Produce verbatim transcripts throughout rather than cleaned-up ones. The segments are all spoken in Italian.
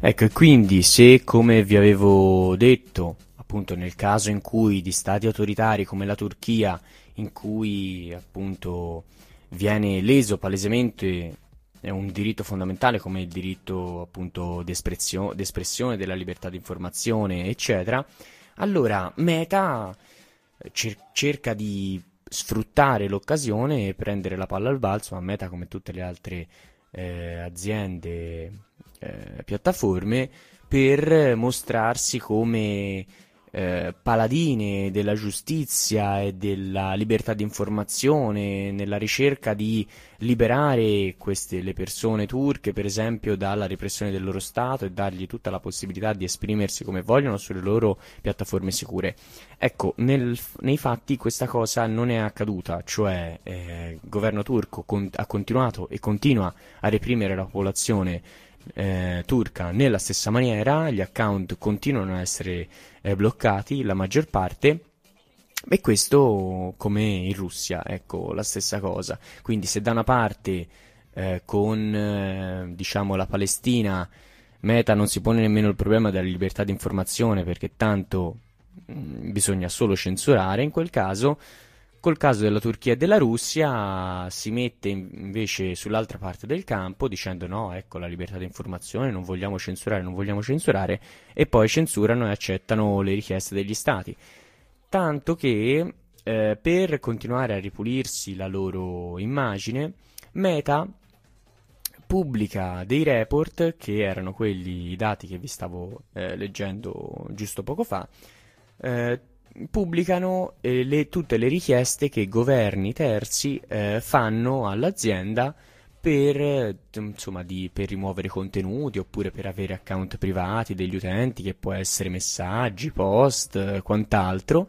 Ecco, e quindi se, come vi avevo detto, appunto nel caso in cui di stati autoritari come la Turchia, in cui appunto viene leso palesemente eh, un diritto fondamentale come il diritto appunto d'espressio- d'espressione, della libertà di informazione, eccetera, allora Meta eh, cer- cerca di sfruttare l'occasione e prendere la palla al balzo, ma Meta, come tutte le altre eh, aziende, eh, piattaforme, per mostrarsi come eh, paladine della giustizia e della libertà di informazione, nella ricerca di liberare queste, le persone turche, per esempio, dalla repressione del loro Stato e dargli tutta la possibilità di esprimersi come vogliono sulle loro piattaforme sicure. Ecco, nel- nei fatti questa cosa non è accaduta, cioè eh, il governo turco con- ha continuato e continua a reprimere la popolazione eh, turca nella stessa maniera, gli account continuano a essere eh, bloccati, la maggior parte, e questo come in Russia, ecco, la stessa cosa. Quindi se da una parte eh, con eh, diciamo la Palestina Meta non si pone nemmeno il problema della libertà di informazione perché tanto mh, bisogna solo censurare, in quel caso col caso della Turchia e della Russia si mette in- invece sull'altra parte del campo dicendo no, ecco la libertà di informazione, non vogliamo censurare, non vogliamo censurare, e poi censurano e accettano le richieste degli stati. Tanto che eh, per continuare a ripulirsi la loro immagine, Meta pubblica dei report che erano quelli, i dati che vi stavo eh, leggendo giusto poco fa, eh, pubblicano eh, le- tutte le richieste che governi terzi eh, fanno all'azienda per, eh, insomma, di- per rimuovere contenuti oppure per avere account privati degli utenti, che può essere messaggi, post, eh, quant'altro,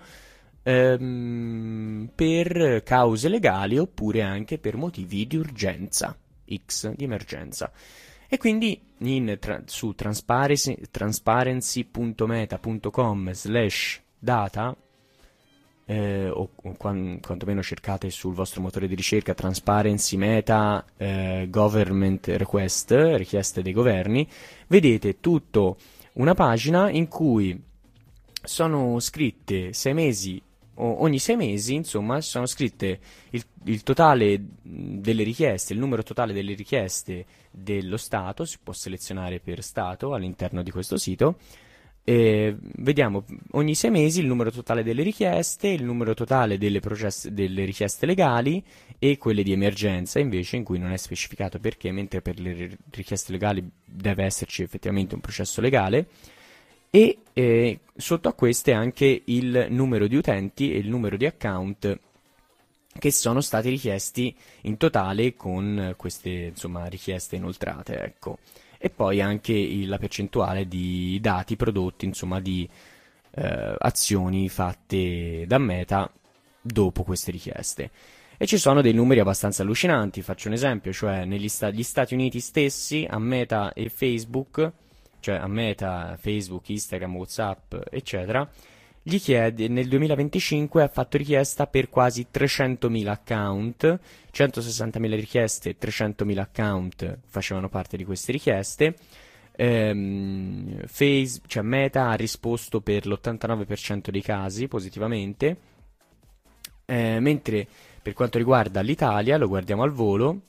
ehm, per cause legali oppure anche per motivi di urgenza, X, di emergenza. E quindi in tra- su transparency, transparency.meta.com slash data, eh, o o quan- quantomeno cercate sul vostro motore di ricerca Transparency Meta eh, Government Request, richieste dei governi, vedete tutto una pagina in cui sono scritte sei mesi, o- ogni sei mesi, insomma, sono scritte il, il totale mh, delle richieste, il numero totale delle richieste dello Stato, si può selezionare per Stato all'interno di questo sito. E vediamo ogni sei mesi il numero totale delle richieste, il numero totale delle, process- delle richieste legali e quelle di emergenza, invece, in cui non è specificato perché, mentre per le ri- richieste legali deve esserci effettivamente un processo legale. E eh, sotto a queste anche il numero di utenti e il numero di account che sono stati richiesti in totale con eh, queste, insomma, richieste inoltrate, ecco. E poi anche il- la percentuale di dati prodotti, insomma, di eh, azioni fatte da Meta dopo queste richieste. E ci sono dei numeri abbastanza allucinanti, faccio un esempio, cioè negli sta- gli Stati Uniti stessi, a Meta e Facebook, cioè a Meta, Facebook, Instagram, WhatsApp, eccetera, gli chiede, nel duemilaventicinque ha fatto richiesta per quasi trecentomila account, centosessantamila richieste, trecentomila account facevano parte di queste richieste. Ehm, Face, cioè Meta ha risposto per l'ottantanove per cento dei casi positivamente, eh, mentre per quanto riguarda l'Italia, lo guardiamo al volo,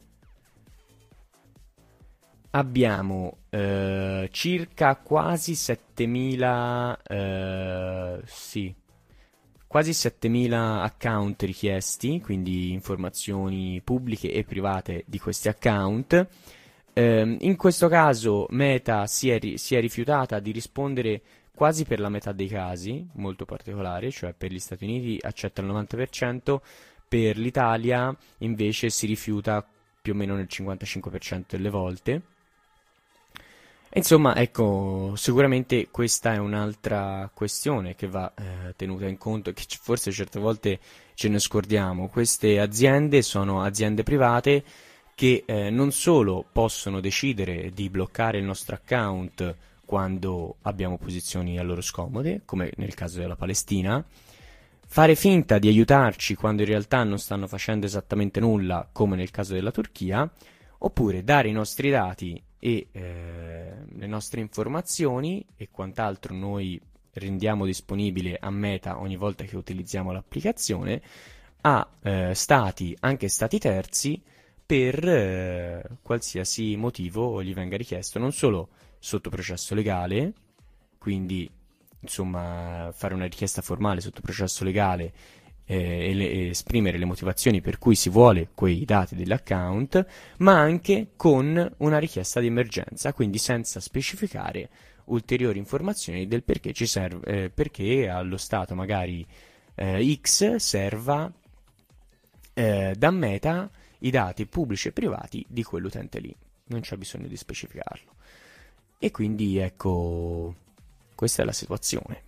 abbiamo eh, circa quasi settemila, eh, sì, quasi settemila account richiesti, quindi informazioni pubbliche e private di questi account. Ehm, in questo caso Meta si è, ri- si è rifiutata di rispondere quasi per la metà dei casi, molto particolare, cioè per gli Stati Uniti accetta il novanta per cento, per l'Italia invece si rifiuta più o meno nel cinquantacinque per cento delle volte. Insomma, ecco, sicuramente questa è un'altra questione che va eh, tenuta in conto, che c- forse certe volte ce ne scordiamo. Queste aziende sono aziende private che eh, non solo possono decidere di bloccare il nostro account quando abbiamo posizioni a loro scomode, come nel caso della Palestina, fare finta di aiutarci quando in realtà non stanno facendo esattamente nulla, come nel caso della Turchia, oppure dare i nostri dati e eh, le nostre informazioni e quant'altro noi rendiamo disponibile a Meta ogni volta che utilizziamo l'applicazione a eh, stati, anche stati terzi, per eh, qualsiasi motivo gli venga richiesto, non solo sotto processo legale, quindi insomma fare una richiesta formale sotto processo legale eh, e, le, e esprimere le motivazioni per cui si vuole quei dati dell'account, ma anche con una richiesta di emergenza, quindi senza specificare ulteriori informazioni del perché ci serve, eh, perché allo stato magari eh, X serva eh, da Meta i dati pubblici e privati di quell'utente lì, non c'è bisogno di specificarlo. E quindi ecco, questa è la situazione.